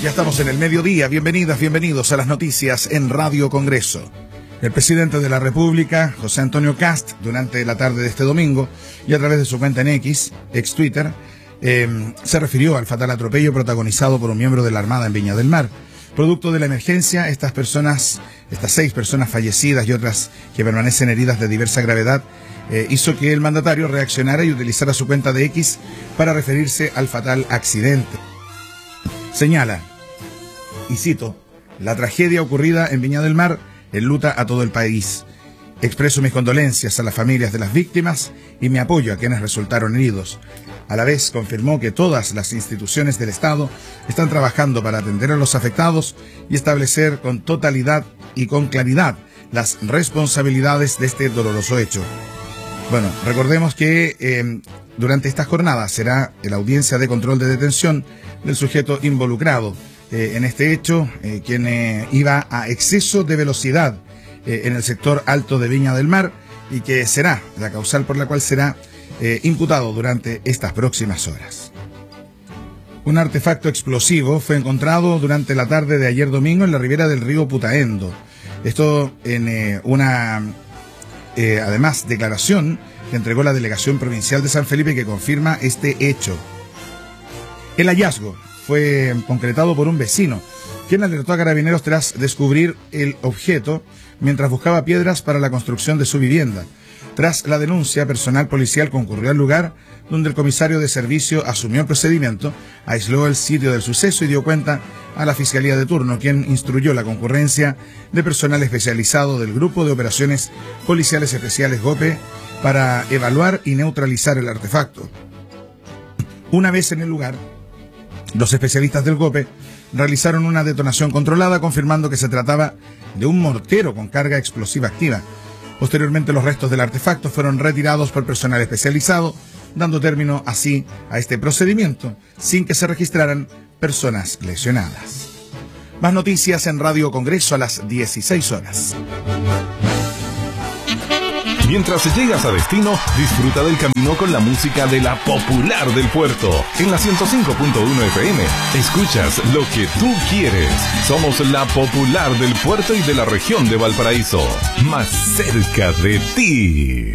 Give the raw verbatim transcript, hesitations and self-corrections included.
Ya estamos en el mediodía. Bienvenidas, bienvenidos a las noticias en Radio Congreso. El presidente de la República, José Antonio Kast, durante la tarde de este domingo y a través de su cuenta en X, ex Twitter, eh, se refirió al fatal atropello protagonizado por un miembro de la Armada en Viña del Mar. Producto de la emergencia, estas personas, estas seis personas fallecidas y otras que permanecen heridas de diversa gravedad, eh, hizo que el mandatario reaccionara y utilizara su cuenta de X para referirse al fatal accidente. Señala, y cito, la tragedia ocurrida en Viña del Mar enluta a todo el país. Expreso mis condolencias a las familias de las víctimas y mi apoyo a quienes resultaron heridos. A la vez confirmó que todas las instituciones del Estado están trabajando para atender a los afectados y establecer con totalidad y con claridad las responsabilidades de este doloroso hecho. Bueno, recordemos que eh, durante esta jornada será la audiencia de control de detención del sujeto involucrado eh, en este hecho, eh, quien eh, iba a exceso de velocidad eh, en el sector alto de Viña del Mar y que será la causal por la cual será eh, imputado durante estas próximas horas. Un artefacto explosivo fue encontrado durante la tarde de ayer domingo en la ribera del río Putaendo. Esto en eh, una, eh, además, declaración que entregó la Delegación Provincial de San Felipe que confirma este hecho. El hallazgo fue concretado por un vecino, quien alertó a Carabineros tras descubrir el objeto mientras buscaba piedras para la construcción de su vivienda. Tras la denuncia, personal policial concurrió al lugar, donde el comisario de servicio asumió el procedimiento, aisló el sitio del suceso y dio cuenta a la Fiscalía de turno, quien instruyó la concurrencia de personal especializado del Grupo de Operaciones Policiales Especiales GOPE para evaluar y neutralizar el artefacto. Una vez en el lugar, los especialistas del GOPE realizaron una detonación controlada, confirmando que se trataba de un mortero con carga explosiva activa. Posteriormente, los restos del artefacto fueron retirados por personal especializado, dando término así a este procedimiento, sin que se registraran personas lesionadas. Más noticias en Radio Congreso a las dieciséis horas. Mientras llegas a destino, disfruta del camino con la música de la popular del puerto. En la ciento cinco punto uno F M, escuchas lo que tú quieres. Somos la popular del puerto y de la región de Valparaíso, más cerca de ti.